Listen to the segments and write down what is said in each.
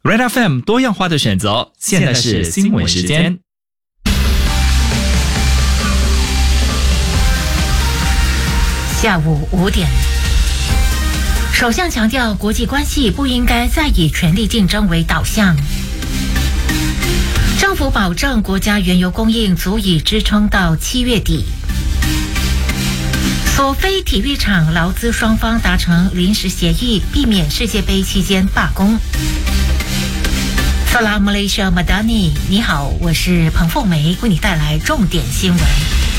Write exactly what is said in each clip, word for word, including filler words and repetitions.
Red F M 多样化的选择，现在是新闻时间。 下午五点，首相强调，国际关系不应该再以权力竞争为导向。政府保证国家原油供应足以支撑到七月底。索菲体育场劳资双方达成临时协议，避免世界杯期间罢工。Salam Malaysia Madani， 你好，我是彭凤梅，为你带来重点新闻。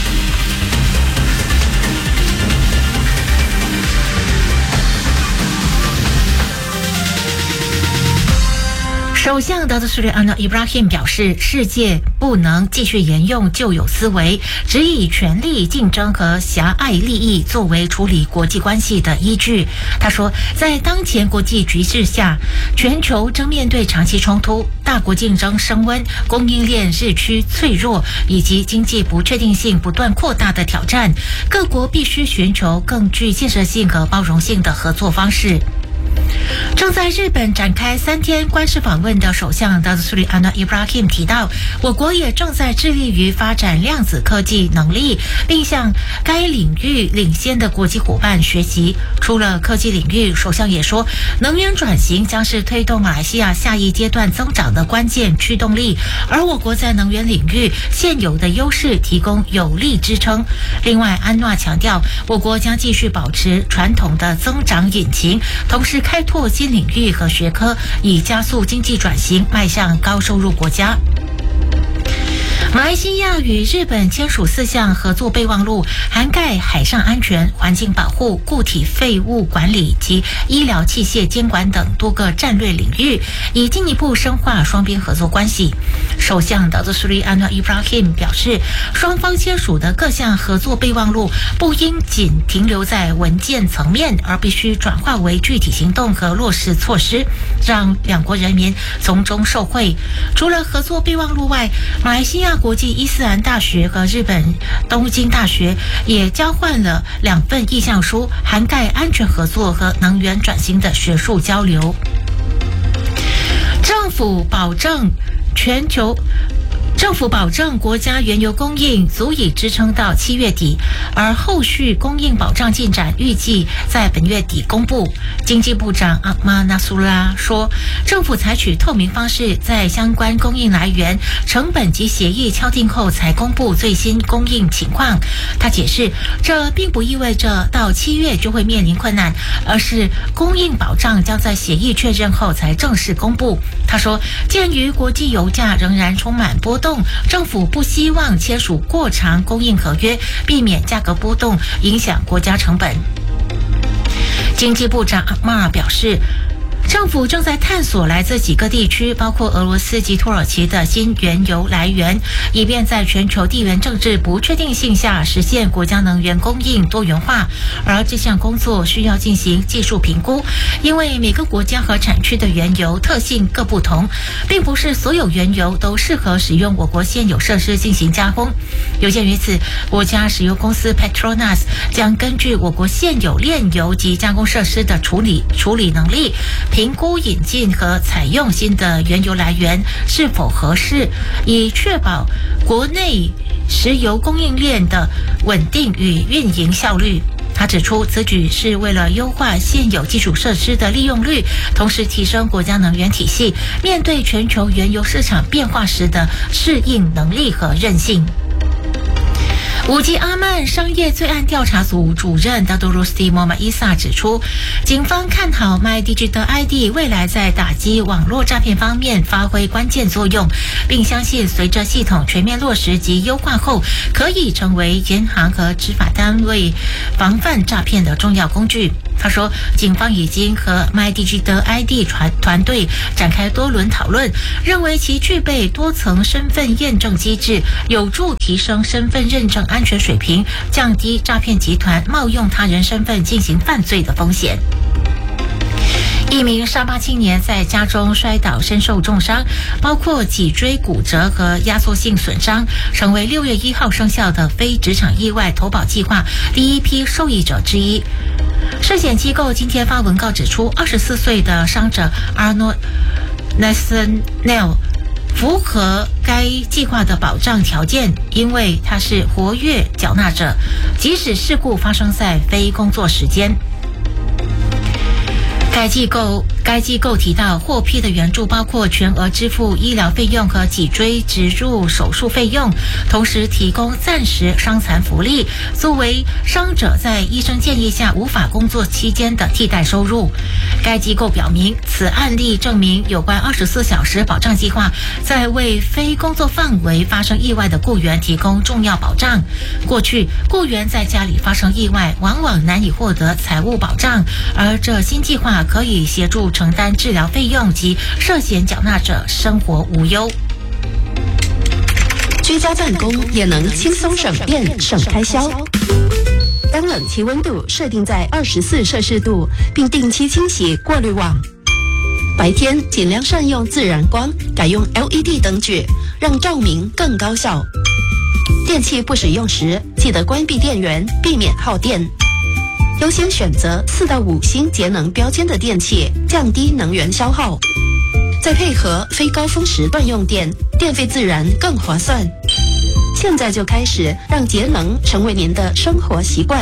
首相达特苏里安诺伊布拉辛表示，世界不能继续沿用旧有思维，只以权力竞争和狭隘利益作为处理国际关系的依据。他说，在当前国际局势下，全球正面对长期冲突、大国竞争升温、供应链日趋脆弱以及经济不确定性不断扩大的挑战，各国必须寻求更具建设性和包容性的合作方式。正在日本展开三天官式访问的首相达特苏里安诺伊布拉辛提到，我国也正在致力于发展量子科技能力，并向该领域领先的国际伙伴学习。除了科技领域，首相也说，能源转型将是推动马来西亚下一阶段增长的关键驱动力，而我国在能源领域现有的优势提供有力支撑。另外，安诺强调，我国将继续保持传统的增长引擎，同时开拓新领域和学科，以加速经济转型，迈向高收入国家。马来西亚与日本签署四项合作备忘录，涵盖海上安全、环境保护、固体废物管理及医疗器械监管等多个战略领域，以进一步深化双边合作关系。首相达特苏里安诺伊布拉辛表示，双方签署的各项合作备忘录不应仅停留在文件层面，而必须转化为具体行动和落实措施，让两国人民从中受惠。除了合作备忘录外，马来西亚国际伊斯兰大学和日本东京大学也交换了两份意向书，涵盖安全合作和能源转型的学术交流。政府保证全球政府保证国家原油供应足以支撑到七月底，而后续供应保障进展预计在本月底公布。经济部长阿马纳苏拉说，政府采取透明方式，在相关供应来源、成本及协议敲定后才公布最新供应情况。他解释，这并不意味着到七月就会面临困难，而是供应保障将在协议确认后才正式公布。他说，鉴于国际油价仍然充满波动，政府不希望签署过长供应合约，避免价格波动影响国家成本。经济部长阿马尔表示，政府正在探索来自几个地区，包括俄罗斯及土耳其的新原油来源，以便在全球地缘政治不确定性下实现国家能源供应多元化。而这项工作需要进行技术评估，因为每个国家和产区的原油特性各不同，并不是所有原油都适合使用我国现有设施进行加工。有鉴于此，国家石油公司 Petronas 将根据我国现有炼油及加工设施的处理处理能力，评估引进和采用新的原油来源是否合适，以确保国内石油供应链的稳定与运营效率。他指出，此举是为了优化现有基础设施的利用率，同时提升国家能源体系面对全球原油市场变化时的适应能力和韧性。五级阿曼商业罪案调查组主任达多鲁斯蒂莫马伊萨指出，警方看好 MyDigital I D 未来在打击网络诈骗方面发挥关键作用，并相信随着系统全面落实及优化后，可以成为银行和执法单位防范诈骗的重要工具。他说，警方已经和 MyDigital I D 团团队展开多轮讨论，认为其具备多层身份验证机制，有助提升身份认证安全水平，降低诈骗集团冒用他人身份进行犯罪的风险。一名沙巴青年在家中摔倒，身受重伤，包括脊椎骨折和压缩性损伤，成为六月一号生效的非职场意外投保计划第一批受益者之一。寿险机构今天发文告指出，二十四岁的伤者阿诺 Nathaniel符合该计划的保障条件，因为他是活跃缴纳者，即使事故发生在非工作时间。该机构该机构提到，获批的援助包括全额支付医疗费用和脊椎植入手术费用，同时提供暂时伤残福利，作为伤者在医生建议下无法工作期间的替代收入。该机构表明，此案例证明有关二十四小时保障计划在为非工作范围发生意外的雇员提供重要保障。过去，雇员在家里发生意外，往往难以获得财务保障，而这新计划可以协助承担治疗费用及涉险缴纳者生活无忧。 居家办公也能轻松省电省开销。当冷气温度设定在二十四摄氏度，并定期清洗过滤网。白天尽量善用自然光，改用 L E D 灯具，让照明更高效。电器不使用时，记得关闭电源，避免耗电。优先选择四到五星节能标签的电器，降低能源消耗。再配合非高峰时段用电，电费自然更划算。现在就开始让节能成为您的生活习惯。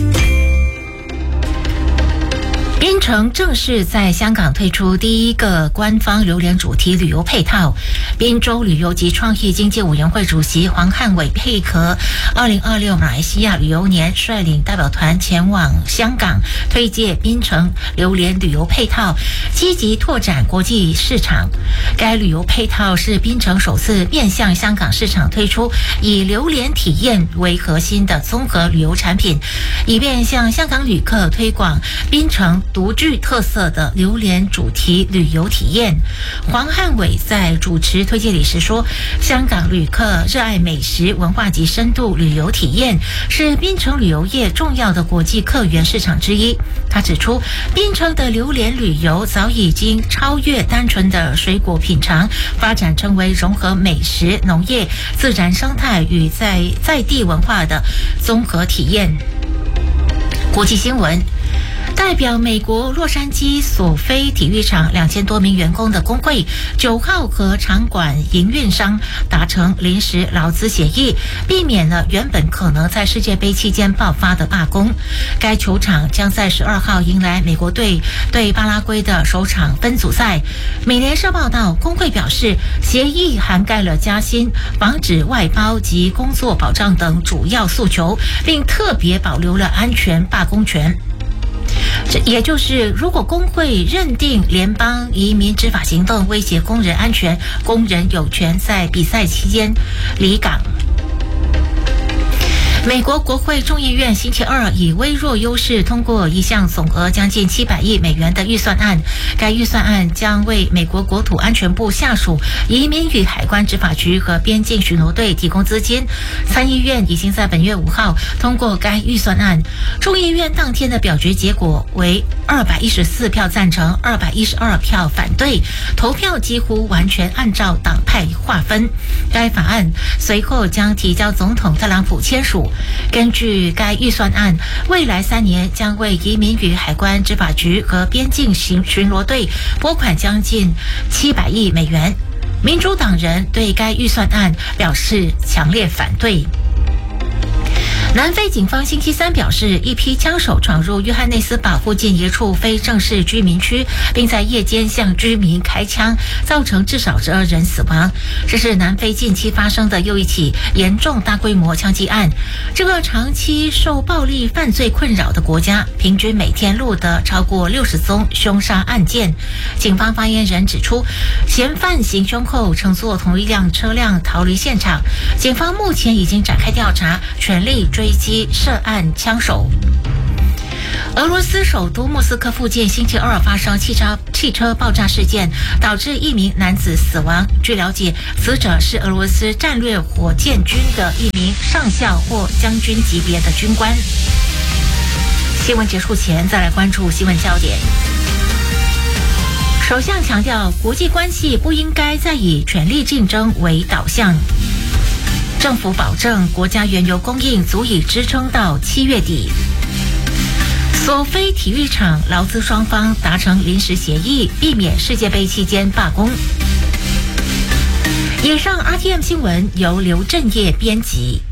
槟城正式在香港推出第一个官方榴莲主题旅游配套。滨州旅游及创意经济委员会主席黄汉伟配合二零二六马来西亚旅游年，率领代表团前往香港推介槟城榴莲旅游配套，积极拓展国际市场。该旅游配套是槟城首次面向香港市场推出以榴莲体验为核心的综合旅游产品，以便向香港旅客推广槟城独具特色的榴莲主题旅游体验。黄汉伟在主持推介礼时说，香港旅客热爱美食文化及深度旅游体验，是槟城旅游业重要的国际客源市场之一。他指出，槟城的榴莲旅游早已经超越单纯的水果品尝，发展成为融合美食、农业、自然生态与在在地文化的综合体验。国际新闻，代表美国洛杉矶索菲体育场两千多名员工的工会九号和场馆营运商达成临时劳资协议，避免了原本可能在世界杯期间爆发的罢工。该球场将在十二号迎来美国队对巴拉圭的首场分组赛。美联社报道，工会表示，协议涵盖了加薪、防止外包及工作保障等主要诉求，并特别保留了安全罢工权。这也就是，如果工会认定联邦移民执法行动威胁工人安全，工人有权在比赛期间离港。美国国会众议院星期二以微弱优势通过一项总额将近七百亿美元的预算案。该预算案将为美国国土安全部下属移民与海关执法局和边境巡逻队提供资金。参议院已经在本月五号通过该预算案。众议院当天的表决结果为二百一十四票赞成，二百一十二票反对，投票几乎完全按照党派划分。该法案随后将提交总统特朗普签署。根据该预算案，未来三年将为移民与海关执法局和边境巡巡逻队拨款将近七百亿美元。民主党人对该预算案表示强烈反对。南非警方星期三表示，一批枪手闯入约翰内斯堡附近一处非正式居民区，并在夜间向居民开枪，造成至少十二人死亡。这是南非近期发生的又一起严重大规模枪击案。这个长期受暴力犯罪困扰的国家，平均每天录得超过六十宗凶杀案件。警方发言人指出，嫌犯行凶后乘坐同一辆车辆逃离现场，警方目前已经展开调查，全力追追击涉案枪手。俄罗斯首都莫斯科附近星期二发生汽车汽车爆炸事件，导致一名男子死亡。据了解，死者是俄罗斯战略火箭军的一名上校或将军级别的军官。新闻结束前，再来关注新闻焦点。首相强调，国际关系不应该再以权力竞争为导向。政府保证国家原油供应足以支撑到七月底。 索菲体育场劳资双方达成临时协议，避免世界杯期间罢工。以上 R T M 新闻由刘振业编辑。